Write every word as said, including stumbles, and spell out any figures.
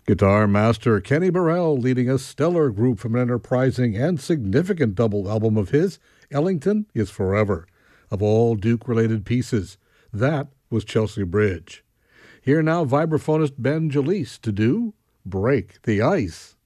Guitar master Kenny Burrell leading a stellar group from an enterprising and significant double album of his, Ellington is Forever. Of all Duke-related pieces, that was Chelsea Bridge. Here now vibraphonist Ben Jalise to do Break the Ice.